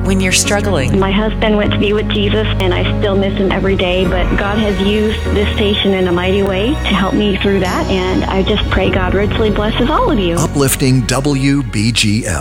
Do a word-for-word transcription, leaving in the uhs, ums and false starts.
when you're struggling. My husband went to be with Jesus, and I still miss him every day, but God has used this station in a mighty way to help me through that, and I just pray God richly blesses all of you. Uplifting W B G L.